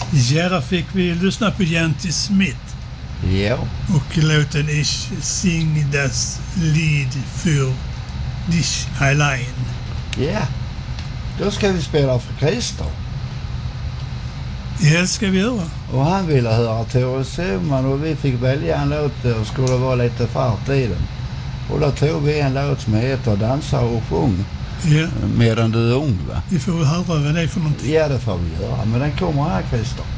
Ja, där fick vi lyssna på Janty Smith. Ja. Och låten Ich sing das Lied für dich allein. Ja. Då ska vi spela för Christer. Ja, det ska vi göra. Och han ville höra Tore Soman och vi fick välja en låt och skulle vara lite fart i den. Och då tog vi en låt som heter Dansa och sjung. Ja. Medan du är ung, va? Vi får väl höra vad det är för någonting. Ja, det får vi göra. Men den kommer här, Christer.